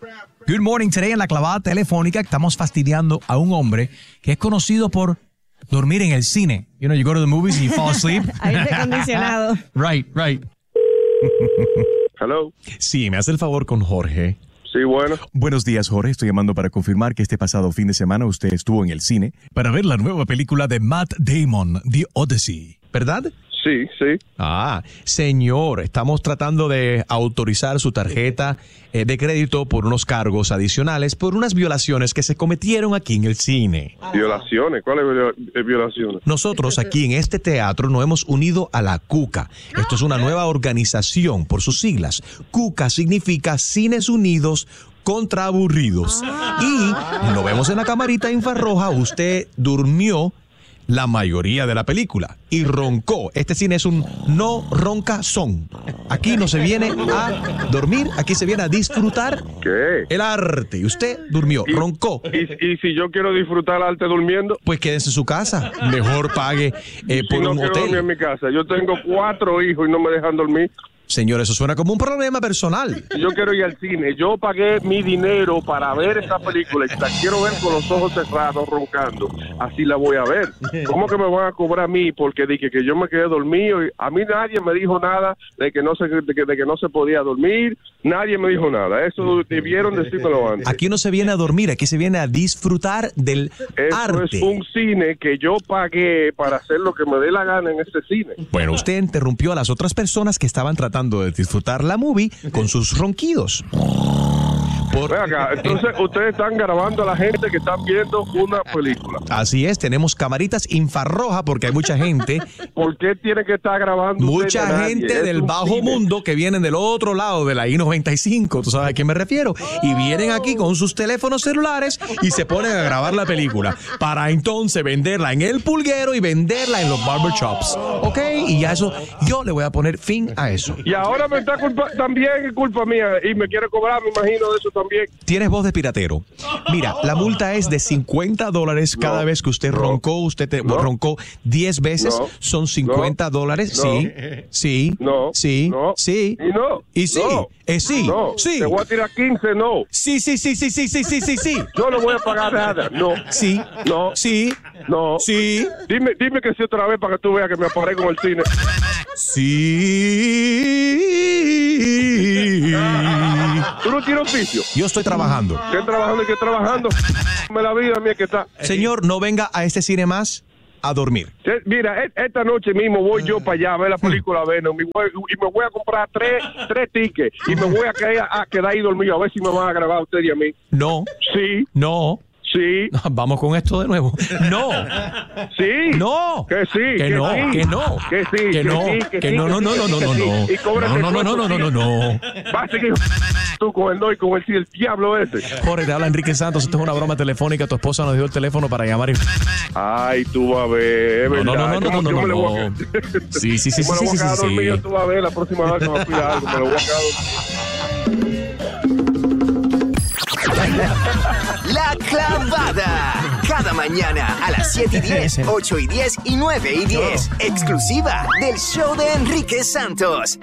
Good morning. Today en la clavada telefónica estamos fastidiando a un hombre que es conocido por dormir en el cine. You know, you go to the movies and you fall asleep. Aire acondicionado. Right. Hello. Sí, me hace el favor con Jorge. Sí, bueno. Buenos días, Jorge. Estoy llamando para confirmar que este pasado fin de semana usted estuvo en el cine para ver la nueva película de Matt Damon, The Odyssey, ¿verdad? Sí. Señor, estamos tratando de autorizar su tarjeta de crédito por unos cargos adicionales por unas violaciones que se cometieron aquí en el cine. ¿Violaciones? ¿Cuáles violaciones? Nosotros aquí en este teatro nos hemos unido a la CUCA. Esto es una nueva organización por sus siglas. CUCA significa Cines Unidos contra Aburridos. Y lo vemos en la camarita infrarroja, usted durmió la mayoría de la película y roncó. Este cine es un no ronca son. Aquí no se viene a dormir, aquí se viene a disfrutar el arte. Y usted durmió, roncó. ¿Y si yo quiero disfrutar el arte durmiendo? Pues quédese en su casa. Mejor pague por un quiero hotel. dormir en mi casa. Yo tengo 4 hijos y no me dejan dormir. Señor, eso suena como un problema personal. Yo quiero ir al cine. Yo pagué mi dinero para ver esta película y la quiero ver con los ojos cerrados, roncando. Así la voy a ver. ¿Cómo que me van a cobrar a mí? Porque dije que yo me quedé dormido. Y a mí nadie me dijo nada de que no se podía dormir. Nadie me dijo nada. Eso debieron decírmelo antes. Aquí no se viene a dormir, aquí se viene a disfrutar del arte. Eso es un cine que yo pagué para hacer lo que me dé la gana en este cine. Bueno, usted interrumpió a las otras personas que estaban tratando de disfrutar la movie con sus ronquidos. Ven acá, entonces ustedes están grabando a la gente que están viendo una película. Así es, tenemos camaritas infrarrojas porque hay mucha gente. ¿Por qué tiene que estar grabando? Mucha gente del bajo mundo que vienen del otro lado de la I-95, tú sabes a quién me refiero, y vienen aquí con sus teléfonos celulares y se ponen a grabar la película para entonces venderla en el pulguero y venderla en los barbershops, ¿ok? Y ya eso, yo le voy a poner fin a eso. Y ahora me está también es culpa mía y me quiere cobrar, me imagino, de eso también. Tienes voz de piratero. Mira, la multa es de $50 cada vez que usted roncó. Usted roncó 10 veces. Son $50. Sí. Y no. Y sí. Sí. No. Sí. Te voy a tirar 15, no. Sí. Yo no voy a pagar nada. No. Sí. No. Sí. No. Sí. Dime que sí otra vez para que tú veas que me aparezco en el cine. Sí. ¿Tú no tienes oficio? Yo estoy trabajando. ¿Qué trabajando? Me la vida mía que está. Señor, no venga a este cine más a dormir. Mira, esta noche mismo voy yo para allá a ver la película Venom y me voy a comprar tres tickets y me voy a quedar ahí dormido a ver si me van a grabar a usted y a mí. No. Sí. No. Sí. Vamos con esto de nuevo. No. Sí. No. Que sí. Que no. Sí. Que no. Que sí. Que no. Que no. No. Y cóbrate No. Vas a seguir tú con el no y con el diablo ese. Jorge, te habla Enrique Santos. Esto es una broma telefónica. Tu esposa nos dio el teléfono para llamar y... Ay, tú vas a ver. No. Sí. Me lo voy a quedar dormido, tú vas a ver la próxima vez que me pida algo. Me lo voy a quedar La Clavada. Cada mañana a las 7:10, 8:10 y 9:10. Exclusiva del show de Enrique Santos.